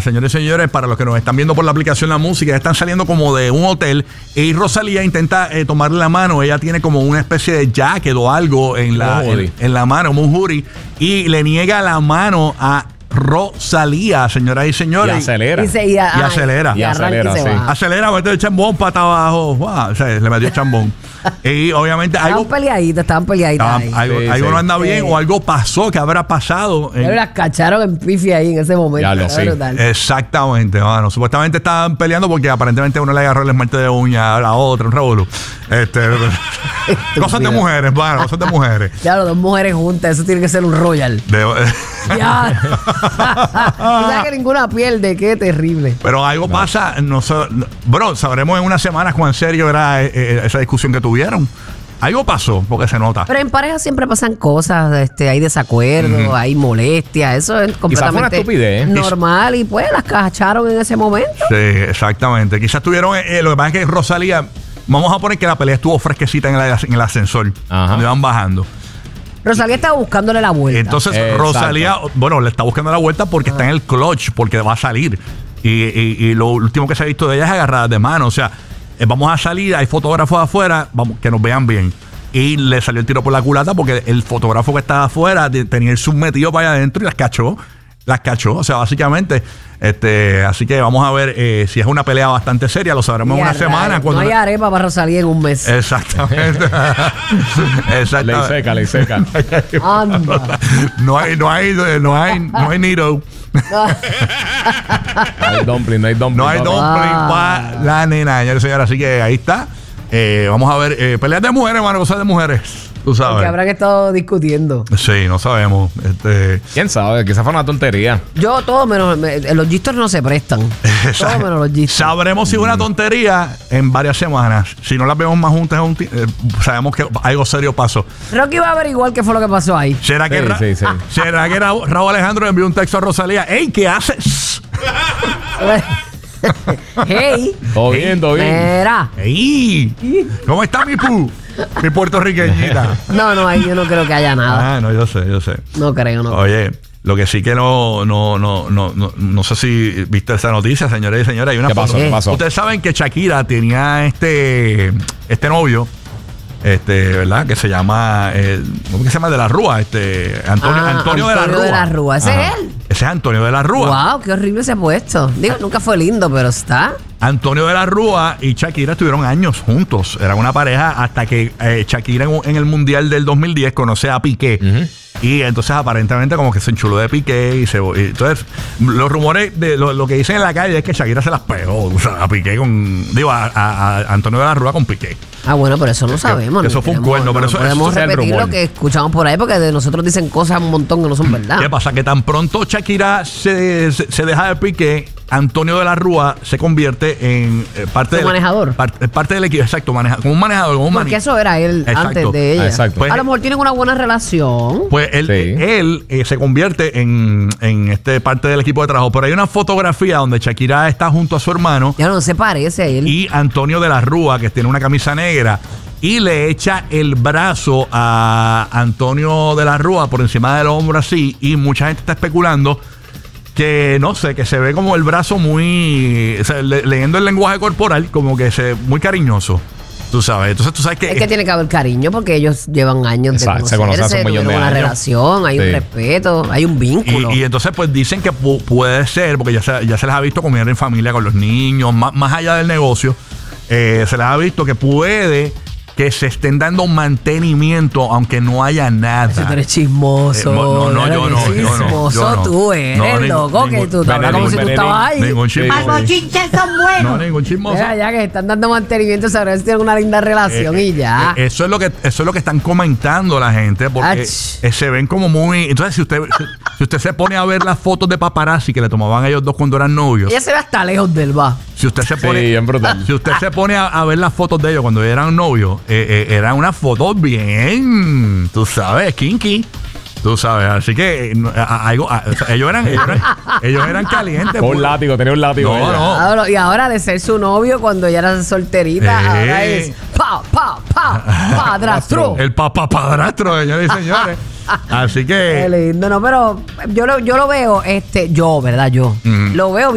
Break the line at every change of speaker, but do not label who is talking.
señores y señores, para los que nos están viendo por la aplicación La Música, están saliendo como de un hotel y Rosalía intenta tomarle la mano. Ella tiene como una especie de jacket o algo en la mano, como un hoodie, y le niega la mano a Rosalía, señoras y señores.
Y acelera.
Y acelera.
Y acelera, sí.
Acelera, mete el chambón para abajo. Wow, o sea, le metió el chambón. Y obviamente
estaban peleaditos ahí.
Algo no anda bien o algo pasó que habrá pasado.
Pero las cacharon en pifi ahí en ese momento.
Ya lo sé.
Exactamente, mano. Supuestamente estaban peleando porque aparentemente uno le agarró el esmalte de uña a la otra, un revolú. Cosas de mujeres, bueno, cosas de mujeres.
Claro, dos mujeres juntas, eso tiene que ser un royal. Ya. Tú sabes que ninguna pierde, qué terrible.
Pero algo pasa, no sé, bro, sabremos en unas semanas cuán serio era esa discusión que tuvieron. Algo pasó, porque se nota.
Pero en pareja siempre pasan cosas, hay desacuerdos, hay molestias, eso es completamente
estupidez,
normal y pues las cacharon en ese momento.
Sí, exactamente. Quizás tuvieron, lo que pasa es que Rosalía, vamos a poner que la pelea estuvo fresquecita en el ascensor, cuando iban bajando.
Rosalía estaba buscándole la vuelta.
Entonces Rosalía, bueno, le está buscando la vuelta porque está en el clutch, porque va a salir. Y lo último que se ha visto de ella es agarradas de mano. O sea, vamos a salir, hay fotógrafos afuera, vamos, que nos vean bien. Y le salió el tiro por la culata porque el fotógrafo que estaba afuera tenía el submetido para allá adentro y las cachó. O sea, básicamente, así que vamos a ver si es una pelea bastante seria, lo sabremos en una semana.
No hay arepa para Rosalía en un mes.
Exactamente.
Ley seca.
Anda. No hay Nito.
No hay dumpling
para la nena, señora. Así que ahí está. Vamos a ver peleas de mujeres, mano, cosas de mujeres. Tú sabes.
Que habrán estado discutiendo.
Sí, no sabemos.
¿Quién sabe? Quizás fue una tontería.
Yo, todo menos. Los gistos no se prestan. Todo menos los gistos.
Sabremos si es una tontería en varias semanas. Si no las vemos más juntas, sabemos que algo serio pasó.
Rocky va a averiguar qué fue lo que pasó ahí.
¿Será que Raúl Alejandro le envió un texto a Rosalía? ¡Ey, ¿qué haces?
Hey.
Todo bien.
Mira.
Hey. ¿Cómo está mi pu? Mi puertorriqueñita.
No, ahí yo no creo que haya nada.
No, yo sé.
No creo.
Oye, lo que sí que no sé si viste esa noticia, señores y señores. Hay una foto.
¿Qué pasó?
Ustedes saben que Shakira tenía este novio, ¿verdad? Que se llama, ¿cómo que se llama? De la Rúa, Antonio de la Rúa.
¿Ese es él?
Ese es Antonio de la Rúa.
Wow, qué horrible se ha puesto. Digo, nunca fue lindo, pero está.
Antonio de la Rúa y Shakira estuvieron años juntos. Eran una pareja hasta que Shakira en el Mundial del 2010 conoce a Piqué. Y entonces aparentemente como que se enchuló de Piqué y entonces los rumores de lo que dicen en la calle es que Shakira se las pegó, o sea, a Piqué a Antonio de la Rúa con Piqué.
Bueno, pero eso no sabemos.
Eso fue un cuerno, pero eso
podemos repetir lo que escuchamos por ahí porque de nosotros dicen cosas un montón que no son verdad.
¿Qué pasa? Que tan pronto Shakira se deja de Piqué, Antonio de la Rúa se convierte en parte del
manejador.
Parte del equipo, exacto, como un manejador,
porque eso era él antes de ella.
Exacto.
Pues,
a lo mejor tienen una buena relación.
Pues él se convierte en parte del equipo de trabajo. Pero hay una fotografía donde Shakira está junto a su hermano.
Ya no se parece a él.
Y Antonio de la Rúa, que tiene una camisa negra, y le echa el brazo a Antonio de la Rúa por encima del hombro así. Y mucha gente está especulando que, no sé, que se ve como el brazo muy, o sea, leyendo el lenguaje corporal, como que muy cariñoso. Tú sabes, entonces tú sabes que...
Es que tiene que haber cariño porque ellos llevan años de conocerse,
se conocen hace un millón de años.
Una relación, hay un respeto, hay un vínculo.
Y entonces pues dicen que puede ser, porque ya se les ha visto comer en familia con los niños, más allá del negocio, se les ha visto que puede que se estén dando mantenimiento aunque no haya nada.
Si tú eres chismoso.
Yo no.
Chismoso tú eres, loco, que tú te hablas como si tú estabas ahí.
Ningún chismoso.
Los chinches son buenos.
No, ningún chismoso.
Ya que están dando mantenimiento, sabrán si tienen una linda relación y ya.
Eso es lo que están comentando la gente, porque se ven como muy... Entonces, si usted se pone a ver las fotos de paparazzi que le tomaban a ellos dos cuando eran novios.
Ella se ve hasta lejos del va.
Si usted se pone,
bien brutal.
Si usted se pone a ver las fotos de ellos cuando eran novios, eran unas fotos bien, tú sabes, kinky. Tú sabes, así que ellos eran calientes.
Con un látigo, tenía un látigo.
No.
Y ahora de ser su novio cuando ella era solterita, ahora es padrastro.
El padrastro, señores y señores. Así que...
Qué lindo, no, pero yo lo veo, ¿verdad? Yo lo veo